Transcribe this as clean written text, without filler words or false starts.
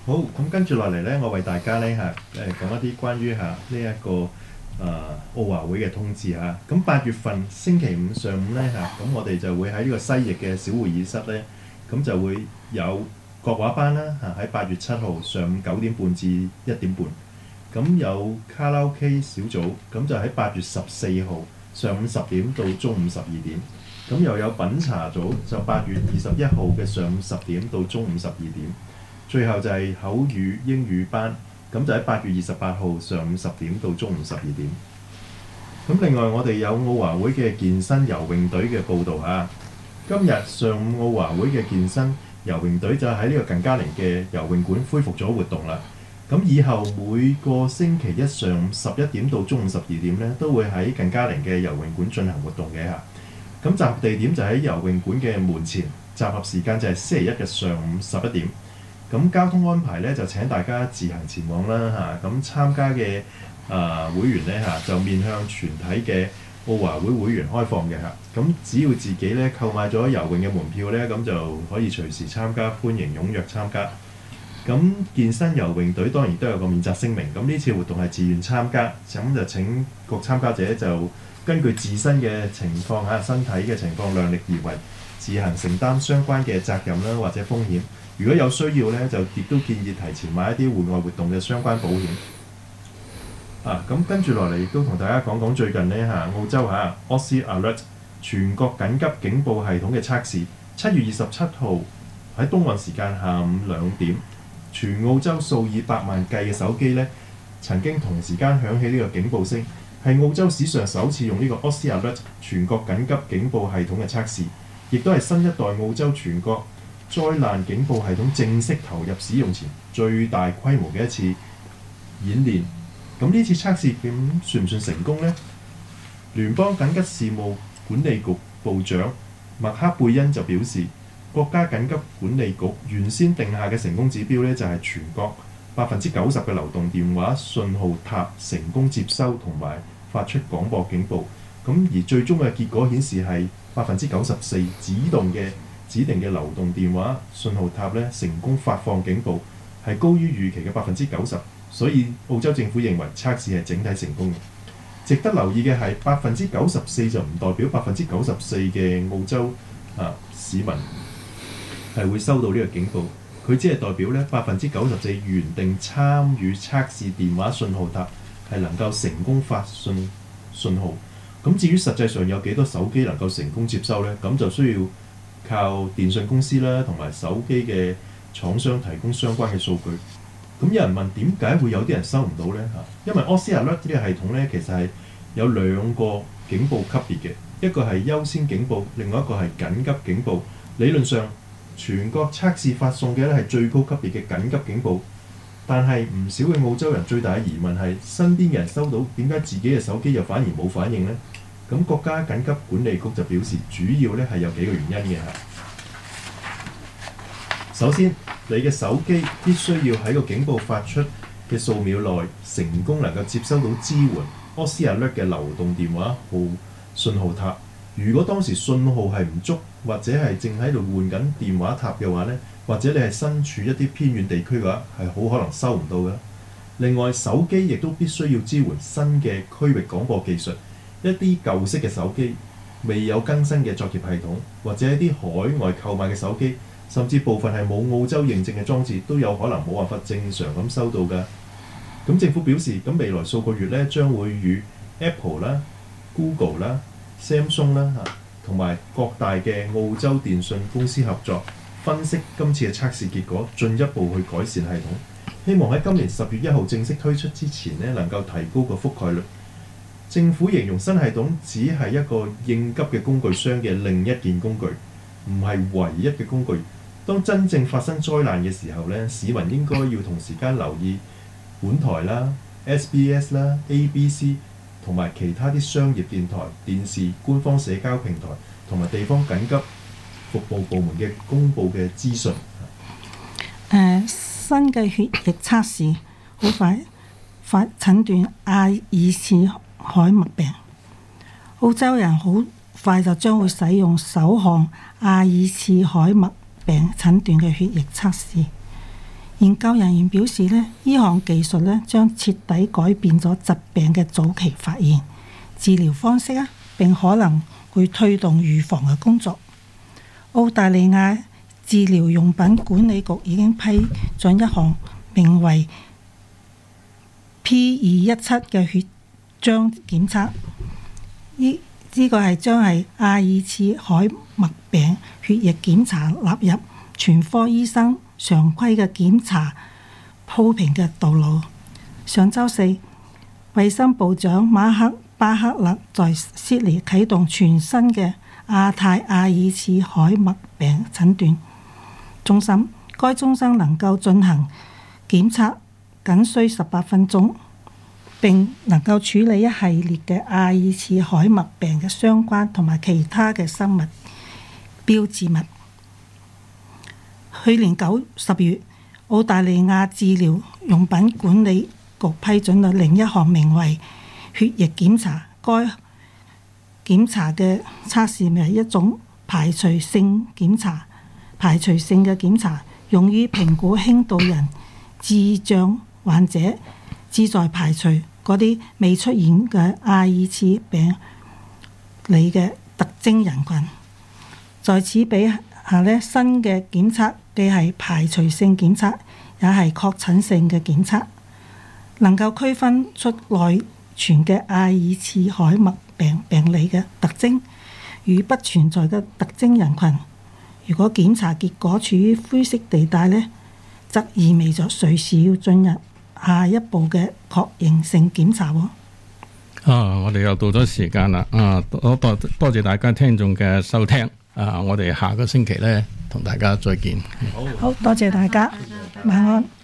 好，咁跟住落嚟呢，我為大家呢講一啲關於呢一個奧華會嘅通知嚇。咁8月份星期五上午呢，咁我哋就會喺呢個西翼嘅小會議室呢，咁就會有國畫班啦喺8月7號上午9點半至1點半。咁有卡拉 OK 小組，咁就喺8月14號上午10點到中午12點。咁又有品茶組，就8月21號嘅上午10點到中午12點。最後就係口語英語班，咁就喺8月28號上午10點到中午12點。咁另外我哋有奧華會嘅健身游泳隊嘅報導嚇。今日上午奧華會嘅健身游泳隊就喺呢個近嘉陵嘅游泳館恢復咗活動啦。咁以後每個星期一上午11點到中午12點呢，都會喺近嘉陵嘅游泳館進行活動嘅嚇。咁集合地點就喺游泳館嘅門前，集合時間就係星期一嘅上午11點。咁交通安排咧就請大家自行前往啦嚇。咁參加嘅會員咧就面向全體嘅奧華會會員開放嘅嚇。咁只要自己咧購買咗游泳嘅門票咧，咁就可以隨時參加，歡迎踴躍參加。咁健身游泳隊當然都有個免責聲明。咁呢次活動係自願參加，咁就請各參加者就根據自身嘅情況身體嘅情況量力而為，自行承擔相關嘅責任啦或者風險。如果有需要咧，就亦都建議提前買一啲戶外活動嘅相關保險。咁跟住落嚟亦都同大家講講最近呢澳洲Aussie Alert 全國緊急警報系統嘅測試。7月27號喺東岸時間下午2點，全澳洲數以百萬計嘅手機咧曾經同時間響起呢個警報聲，係澳洲史上首次用呢個 Aussie Alert 全國緊急警報系統嘅測試，亦都係新一代澳洲全國災難警報系統正式投入使用前最大規模嘅一次演練。咁呢次測試算唔算成功呢？聯邦緊急事務管理局部長麥克貝恩就表示，國家緊急管理局原先定下嘅成功指標呢，就係全國90%嘅流動電話信號塔成功接收同埋發出廣播警報。咁而最終嘅結果顯示係94%指定嘅流動電話信號塔咧成功發放警報，係高於預期嘅90%，所以澳洲政府認為測試係整體成功嘅。值得留意嘅係94%就唔代表94%嘅澳洲市民係會收到呢個警報，佢只係代表咧94%原定參與測試電話信號塔係能夠成功發信號。咁至於實際上有幾多手機能夠成功接收呢？咁就需要靠電信公司啦，同埋手機嘅廠商提供相關嘅數據。咁有人問點解會有啲人收唔到呢？因為 Aussie Alert 呢個系統呢，其實係有2個警報級別嘅，一個係優先警報，另外一個係緊急警報。理論上全國測試發送嘅咧係最高級別嘅緊急警報，但係唔少嘅澳洲人最大嘅疑問係身邊嘅人收到，點解自己嘅手機又反而冇反應呢？咁國家緊急管理局就表示，主要咧係有幾個原因嘅。首先，你嘅手機必須要喺個警報發出嘅數秒內成功能夠接收到支援 Aussie Alert 嘅流動電話信號塔。如果當時信號係唔足，或者係正喺度換緊電話塔嘅話呢，或者你係身處一啲偏遠地區嘅話，係好可能收唔到嘅。另外，手機亦都必須要支援新嘅區域廣播技術。一啲舊式嘅手機未有更新嘅作業系統，或者一啲海外購買嘅手機，甚至部分係冇澳洲認證嘅裝置，都有可能冇辦法正常咁收到㗎。咁政府表示，咁未來數個月咧將會與 Apple 啦、Google 啦、Samsung 啦同埋各大嘅澳洲電信公司合作，分析今次嘅測試結果，進一步去改善系統，希望喺今年10月1號正式推出之前咧，能夠提高個覆蓋率。政府形容新系統只係一個應急嘅工具箱嘅另一件工具，唔係唯一嘅工具。當真正發生災難嘅時候咧，市民應該要同時間留意本台啦、SBS 啦、ABC 同埋其他啲商業電台、電視、官方社交平台同埋地方緊急服務部門嘅公佈嘅資訊。 新嘅血液測試好快診斷阿爾茨海默病，澳洲人好快就將會使用首項阿爾茨海默病診斷嘅血液測試。 研究人員表示呢，呢項技術呢將徹底改變咗疾病嘅早期發現、治療方式啊，並可能會推動預防嘅工作。澳大利亞治療用品管理局已經批准一項名為 P217 嘅血漿檢測，呢個係將係阿爾茨海默病血液檢查納入全科醫生常規嘅檢查鋪平嘅道路。上週四，衛生部長馬克巴克勒在悉尼啟動全新嘅亞太阿爾茨海默病診斷中心，該中心能夠進行檢測，僅需18分鐘，並能夠處理一系列嘅阿爾茨海默病嘅相關同埋其他嘅生物標誌物。去年10月，澳大利亞治療用品管理局批准咗另一項名為血液檢查，該檢查嘅測試係一種排除性嘅檢查，用於評估輕度人智障患者，旨在排除嗰啲未出現嘅阿爾茨病理嘅特徵人群。在此比下呢，新嘅檢測既係排除性檢測，也係確診性嘅檢測，能夠區分出內存嘅阿爾茨海默病理嘅特徵與不存在嘅特徵人群。如果檢查結果處於灰色地帶呢，則意味著隨時要進入下一步嘅確認性檢查喎。 我哋又到咗時間啦。多謝大家聽眾嘅收聽。我哋下個星期呢，同大家再見。 好多謝大家，晚安。